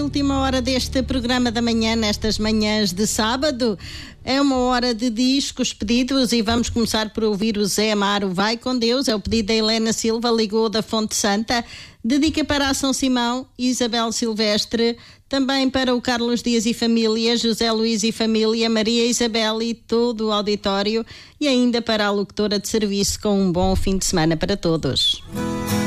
e última hora deste programa da manhã, nestas manhãs de sábado. É uma hora de discos pedidos e vamos começar por ouvir o Zé Amaro, Vai com Deus. É o pedido da Helena Silva, ligou da Fonte Santa. Dedica para a São Simão, Isabel Silvestre, também para o Carlos Dias e família, José Luís e família, Maria Isabel e todo o auditório, e ainda para a locutora de serviço, com um bom fim de semana para todos.